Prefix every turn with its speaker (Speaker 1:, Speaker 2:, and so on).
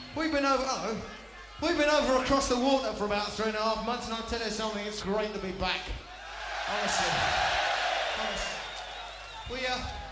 Speaker 1: We've been over. Hello. We've been over across the water for about 3.5 months, and I'll tell you something. It's great to be back. Honestly. We